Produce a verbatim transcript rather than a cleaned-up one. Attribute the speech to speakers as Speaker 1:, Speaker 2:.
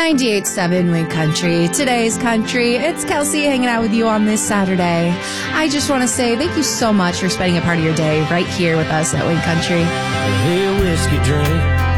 Speaker 1: ninety-eight point seven Wink Country. Today's country. It's Kelsey hanging out with you on this Saturday. I just want to say thank you so much for spending a part of your day right here with us at Wink Country.
Speaker 2: Hey, whiskey drink.